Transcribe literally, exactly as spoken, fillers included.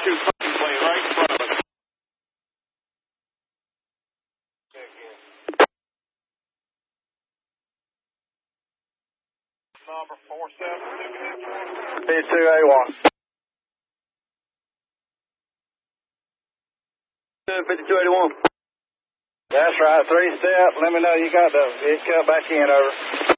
two contemplate right in front of us. Number four seven six two A one. fifty-two eighty-one. That's right, three step. Let me know you got those. It cut back in, over.